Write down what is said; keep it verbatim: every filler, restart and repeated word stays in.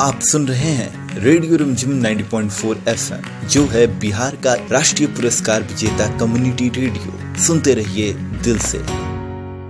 आप सुन रहे हैं रेडियो रिमझिम नब्बे पॉइंट चार एफएम, जो है बिहार का राष्ट्रीय पुरस्कार विजेता कम्युनिटी रेडियो। सुनते रहिए दिल से।